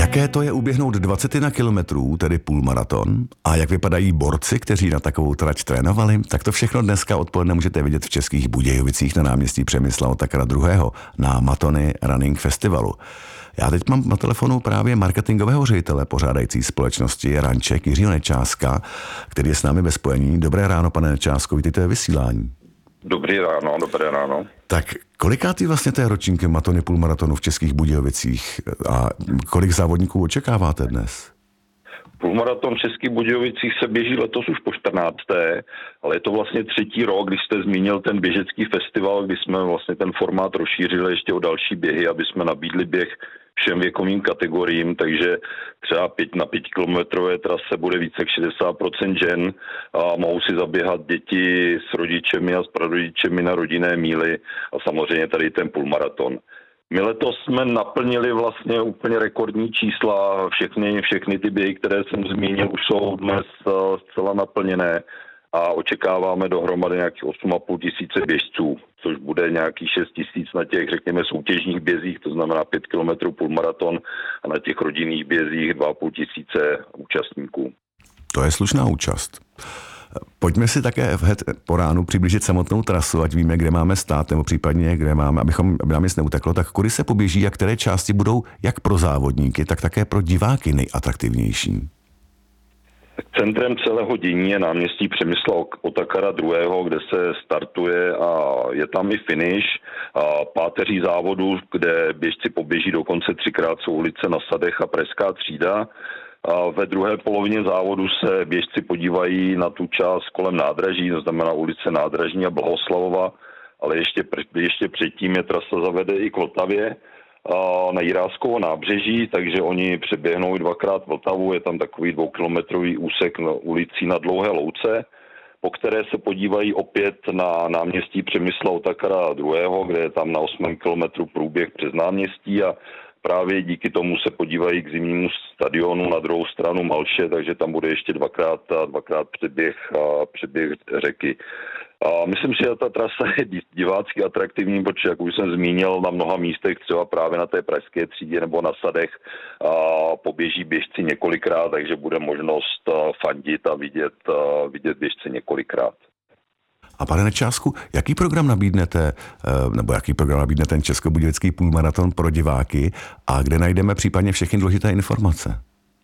Jaké to je uběhnout 21 kilometrů, tedy půlmaraton, a jak vypadají borci, kteří na takovou trať trénovali, tak to všechno dneska odpoledne můžete vidět v Českých Budějovicích na náměstí Přemysla Otakara II. Na Matony Running Festivalu. Já teď mám na telefonu právě marketingového ředitele pořádající společnosti Ranček Jiřího Nečáska, který je s námi ve spojení. Dobré ráno, pane Nečásko, vítejte ve vysílání. Dobré ráno. Tak kolikátý vlastně té ročníky Matony půlmaratonu v Českých Budějovicích a kolik závodníků očekáváte dnes? Půlmaraton v Českých Budějovicích se běží letos už po 14. ale je to vlastně třetí rok, když jste zmínil ten běžecký festival, kdy jsme vlastně ten formát rozšířili ještě o další běhy, aby jsme nabídli běh všem věkovým kategoriím, takže třeba 5 na 5 kilometrové trase bude více jak 60% žen a mohou si zaběhat děti s rodičemi a s prarodičemi na rodinné míly a samozřejmě tady ten půlmaraton. My letos jsme naplnili vlastně úplně rekordní čísla, všechny ty běhy, které jsem zmínil, už jsou dnes zcela naplněné a očekáváme dohromady nějakých 8,5 tisíce běžců, což bude nějakých 6 tisíc na těch, řekněme, soutěžních bězích, to znamená 5 kilometrů půlmaraton a na těch rodinných bězích 2,5 tisíce účastníků. To je slušná účast. Pojďme si také hned po ránu přiblížit samotnou trasu, ať víme, kde máme stát, nebo případně kde máme, aby nám nic neuteklo, tak kudy se poběží a které části budou jak pro závodníky, tak také pro diváky nejatraktivnější. Centrem celého dění je náměstí Přemysla Otakara II., kde se startuje a je tam i finish. Páteří závodu, kde běžci poběží dokonce 3krát, jsou ulice Na Sadech a Pražská třída. A ve druhé polovině závodu se běžci podívají na tu část kolem nádraží, to znamená ulice Nádražní a Blahoslavova, ale ještě předtím je trasa zavede i k Vltavě na Jiráskovo nábřeží, takže oni přeběhnou 2krát Vltavu, je tam takový 2kilometrový úsek ulicí na Dlouhé Louce, po které se podívají opět na náměstí Přemysla Otakara II., kde je tam na 8 kilometru průběh přes náměstí a právě díky tomu se podívají k zimnímu stadionu na druhou stranu Malše, takže tam bude ještě dvakrát přeběh řeky. A myslím si, že ta trasa je divácky atraktivní, protože, jak už jsem zmínil, na mnoha místech, třeba právě na té Pražské třídě nebo na Sadech, poběží běžci několikrát, takže bude možnost fandit a vidět běžce několikrát. A pane Nečásku, jaký program nabídne ten českobudějovický půlmaraton pro diváky a kde najdeme případně všechny důležité informace?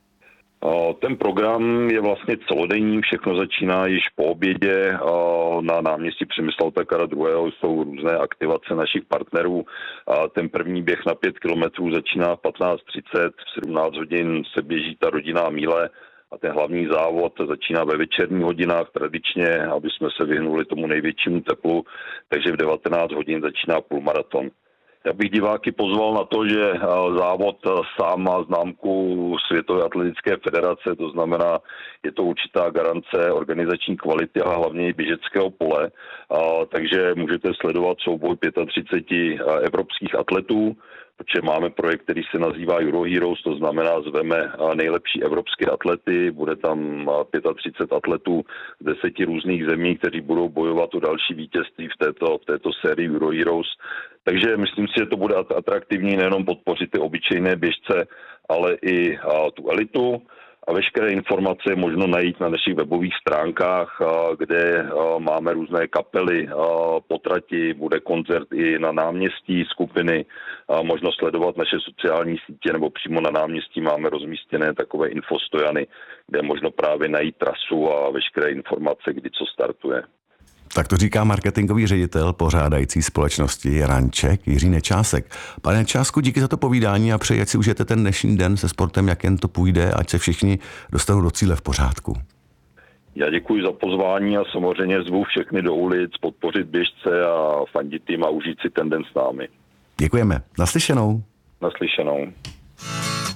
Ten program je vlastně celodenní, všechno začíná již po obědě. Na náměstí Přemysla Otakara II. Jsou různé aktivace našich partnerů. Ten první běh na 5 kilometrů začíná v 15:30, v 17 hodin se běží ta rodinná míle a ten hlavní závod začíná ve večerních hodinách tradičně, aby jsme se vyhnuli tomu největšímu teplu, takže v 19 hodin začíná půlmaraton. Já bych diváky pozval na to, že závod sám má známku Světové atletické federace, to znamená, je to určitá garance organizační kvality a hlavně i běžeckého pole, takže můžete sledovat souboj 35 evropských atletů, protože máme projekt, který se nazývá Euroheroes, to znamená, zveme nejlepší evropské atlety, bude tam 35 atletů z 10 různých zemí, kteří budou bojovat o další vítězství v této sérii Euroheroes. Takže myslím si, že to bude atraktivní nejenom podpořit ty obyčejné běžce, ale i tu elitu. A veškeré informace je možno najít na našich webových stránkách, kde máme různé kapely po trati, bude koncert i na náměstí skupiny, možno sledovat naše sociální sítě, nebo přímo na náměstí máme rozmístěné takové infostojany, kde je možno právě najít trasu a veškeré informace, kdy co startuje. Tak to říká marketingový ředitel pořádající společnosti Ranček Jiří Nečásek. Pane Nečásku, díky za to povídání a přeji, ať si užijete ten dnešní den se sportem, jak jen to půjde, ať se všichni dostanou do cíle v pořádku. Já děkuji za pozvání a samozřejmě zvu všechny do ulic, podpořit běžce a fandit jim a užít si ten den s námi. Děkujeme. Naslyšenou. Naslyšenou.